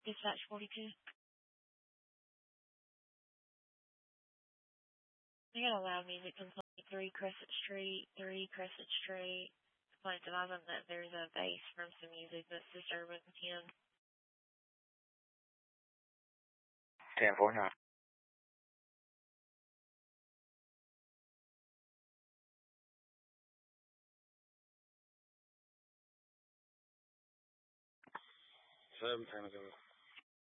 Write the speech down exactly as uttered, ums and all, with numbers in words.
Dispatch forty-two. I got a loud music complaint. three Crescent Street, three Crescent Street. Complaint advising that there's a bass from some music that's disturbing him. ten forty-nine. Seven, ten ago.